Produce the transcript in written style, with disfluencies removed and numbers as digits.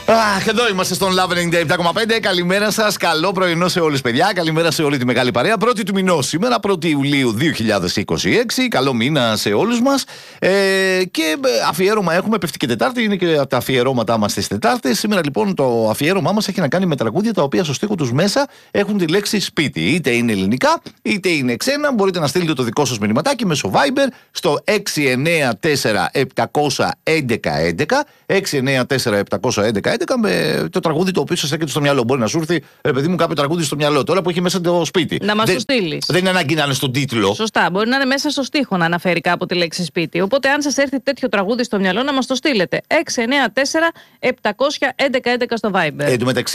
Αχ, εδώ είμαστε στον Love 97,5. Καλημέρα σας, καλό πρωινό σε όλους, παιδιά. Καλημέρα σε όλη τη μεγάλη παρέα. 1η του μηνός σήμερα, 1η Ιουλίου 2026. Καλό μήνα σε όλους μας. Και αφιέρωμα έχουμε, πέφτει και Τετάρτη, είναι και από τα αφιερώματά μας τις Τετάρτες. Σήμερα λοιπόν το αφιέρωμά μας έχει να κάνει με τραγούδια τα οποία στο στίχο τους μέσα έχουν τη λέξη σπίτι. Είτε είναι ελληνικά, είτε είναι ξένα. Μπορείτε να στείλετε το δικό σας μηνυματάκι μέσω Viber στο 694-711-11. 694-711. Με το τραγούδι το οποίο σας έρχεται στο μυαλό. Μπορεί να σου έρθει, παιδί μου, κάποιο τραγούδι στο μυαλό τώρα που έχει μέσα το σπίτι. Να μας το στείλεις. Δεν είναι ανάγκη να είναι στον τίτλο. Σωστά. Μπορεί να είναι μέσα στο στίχο να αναφέρει κάπου τη λέξη σπίτι. Οπότε, αν σας έρθει τέτοιο τραγούδι στο μυαλό, να μας το στείλετε. 694-711-11 στο Viber.